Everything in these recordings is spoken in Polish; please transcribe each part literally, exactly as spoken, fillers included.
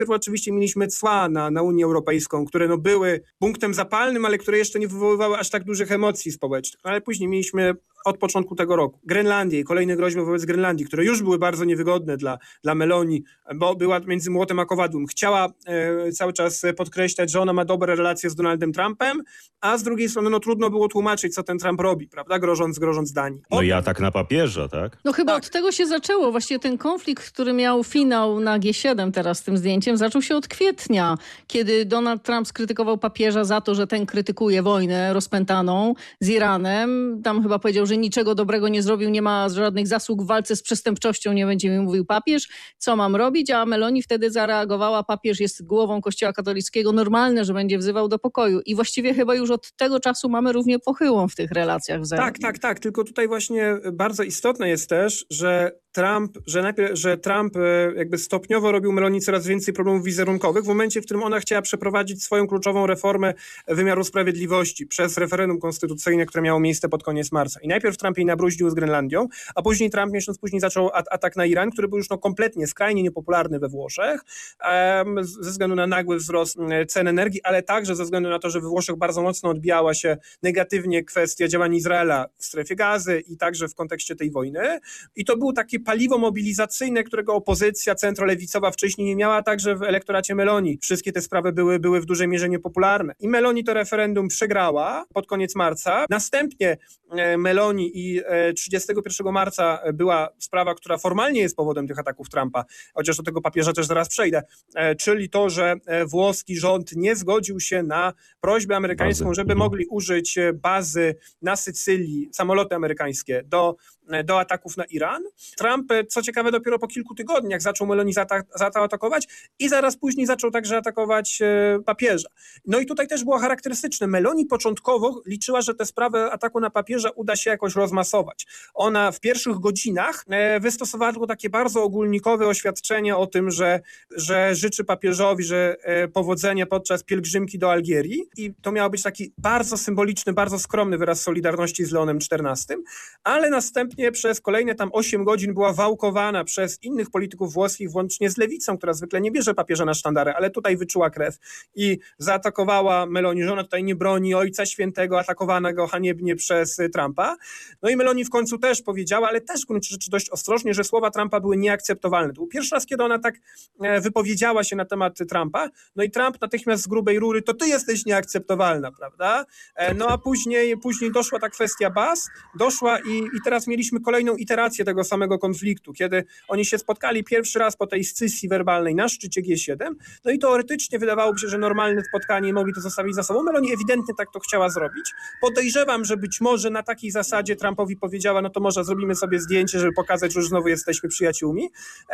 Oczywiście mieliśmy cła na, na Unię Europejską, które no były punktem zapalnym, ale które jeszcze nie wywoływały aż tak dużych emocji społecznych. Ale później mieliśmy od początku tego roku Grenlandię i kolejne groźby wobec Grenlandii, które już były bardzo niewygodne dla, dla Meloni, bo była między młotem a kowadłem. Chciała e, cały czas podkreślać, że ona ma dobre relacje z Donaldem Trumpem, a z drugiej strony no trudno było tłumaczyć, co ten Trump robi, prawda, grożąc, grożąc Danii. No i atak na papieża, tak? No chyba tak. Od tego się zaczęło. Właściwie ten konflikt, który miał finał na G siedem teraz z tym zdjęciem, zaczął się od kwietnia, kiedy Donald Trump skrytykował papieża za to, że ten krytykuje wojnę rozpętaną z Iranem. Tam chyba powiedział, że niczego dobrego nie zrobił, nie ma żadnych zasług w walce z przestępczością, nie będzie mi mówił papież, co mam robić, a Meloni wtedy zareagowała, papież jest głową Kościoła katolickiego, normalne, że będzie wzywał do pokoju. I właściwie chyba już od tego czasu mamy równie pochyłą w tych relacjach wzajemnych. Tak, tak, tak, tylko tutaj właśnie bardzo istotne jest też, że Trump, że najpierw, że Trump jakby stopniowo robił Meloni coraz więcej problemów wizerunkowych w momencie, w którym ona chciała przeprowadzić swoją kluczową reformę wymiaru sprawiedliwości przez referendum konstytucyjne, które miało miejsce pod koniec marca. I najpierw Trump jej nabruździł z Grenlandią, a później Trump miesiąc później zaczął at- atak na Iran, który był już no kompletnie, skrajnie niepopularny we Włoszech um, ze względu na nagły wzrost cen energii, ale także ze względu na to, że we Włoszech bardzo mocno odbijała się negatywnie kwestia działań Izraela w strefie Gazy i także w kontekście tej wojny. I to był taki paliwo mobilizacyjne, którego opozycja centrolewicowa wcześniej nie miała, także w elektoracie Meloni. Wszystkie te sprawy były, były w dużej mierze niepopularne. I Meloni to referendum przegrała pod koniec marca. Następnie Meloni i trzydziestego pierwszego marca była sprawa, która formalnie jest powodem tych ataków Trumpa, chociaż do tego papieża też zaraz przejdę, czyli to, że włoski rząd nie zgodził się na prośbę amerykańską, bazy. żeby mogli użyć bazy na Sycylii, samoloty amerykańskie do do ataków na Iran. Trump, co ciekawe, dopiero po kilku tygodniach zaczął Meloni zaatak- zaatakować i zaraz później zaczął także atakować e, papieża. No i tutaj też było charakterystyczne. Meloni początkowo liczyła, że tę sprawę ataku na papieża uda się jakoś rozmasować. Ona w pierwszych godzinach e, wystosowała tylko takie bardzo ogólnikowe oświadczenie o tym, że, że życzy papieżowi, że e, powodzenia podczas pielgrzymki do Algierii i to miał być taki bardzo symboliczny, bardzo skromny wyraz solidarności z Leonem czternastym, ale następnie przez kolejne tam osiem godzin była wałkowana przez innych polityków włoskich, włącznie z lewicą, która zwykle nie bierze papieża na sztandarę, ale tutaj wyczuła krew i zaatakowała Meloni, że ona tutaj nie broni Ojca Świętego, atakowanego haniebnie przez Trumpa. No i Meloni w końcu też powiedziała, ale też w gruncie rzeczy dość ostrożnie, że słowa Trumpa były nieakceptowalne. To był pierwszy raz, kiedy ona tak wypowiedziała się na temat Trumpa, no i Trump natychmiast z grubej rury, to ty jesteś nieakceptowalna, prawda? No a później, później doszła ta kwestia baz, doszła i, i teraz mieliśmy kolejną iterację tego samego konfliktu, kiedy oni się spotkali pierwszy raz po tej scysji werbalnej na szczycie G siedem, no i teoretycznie wydawałoby się, że normalne spotkanie mogli to zostawić za sobą. Meloni ewidentnie tak to chciała zrobić. Podejrzewam, że być może na takiej zasadzie Trumpowi powiedziała, no to może zrobimy sobie zdjęcie, żeby pokazać, że już znowu jesteśmy przyjaciółmi,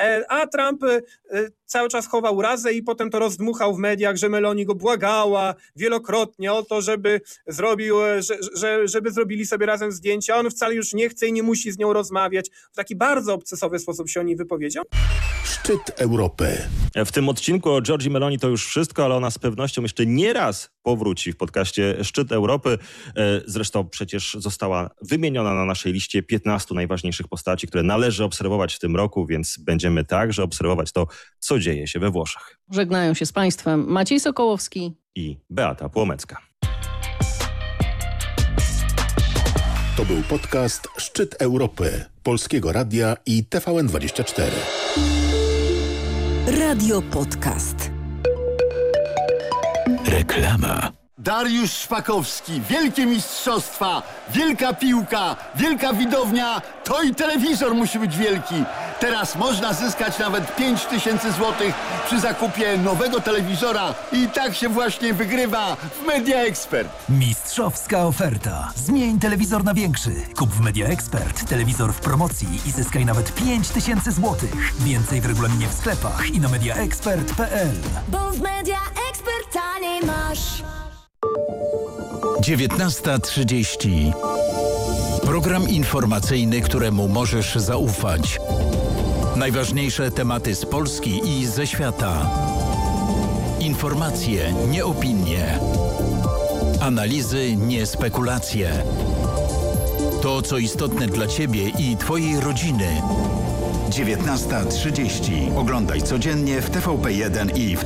a Trump cały czas chował urazę i potem to rozdmuchał w mediach, że Meloni go błagała wielokrotnie o to, żeby zrobił, że, że, żeby zrobili sobie razem zdjęcia, a on wcale już nie chce i nie musi z nią rozmawiać. W taki bardzo obcesowy sposób się o niej wypowiedział. Szczyt Europy. W tym odcinku o Giorgii Meloni to już wszystko, ale ona z pewnością jeszcze nie raz powróci w podcaście Szczyt Europy. Zresztą przecież została wymieniona na naszej liście piętnastu najważniejszych postaci, które należy obserwować w tym roku, więc będziemy także obserwować to, co dzieje się we Włoszech. Żegnają się z Państwem Maciej Sokołowski i Beata Płomecka. To był podcast Szczyt Europy Polskiego Radia i T V N dwadzieścia cztery. Radio Podcast. Reklama. Dariusz Szpakowski, wielkie mistrzostwa, wielka piłka, wielka widownia, to i telewizor musi być wielki. Teraz można zyskać nawet pięć tysięcy złotych przy zakupie nowego telewizora i tak się właśnie wygrywa w Media Expert. Mistrzowska oferta. Zmień telewizor na większy. Kup w Media Expert telewizor w promocji i zyskaj nawet pięć tysięcy złotych. Więcej w regulaminie w sklepach i na media expert kropka p l. Bo w Media Expert taniej masz. dziewiętnasta trzydzieści. Program informacyjny, któremu możesz zaufać. Najważniejsze tematy z Polski i ze świata. Informacje, nie opinie. Analizy, nie spekulacje. To, co istotne dla Ciebie i Twojej rodziny. dziewiętnasta trzydzieści. Oglądaj codziennie w T V P jeden i w